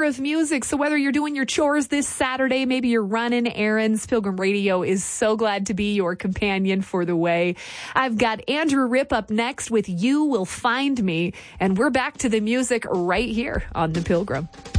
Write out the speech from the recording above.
of music. So whether you're doing your chores this Saturday, maybe you're running errands, Pilgrim Radio is so glad to be your companion for the way. I've got Andrew Ripp up next with You Will Find Me, and we're back to the music right here on The Pilgrim.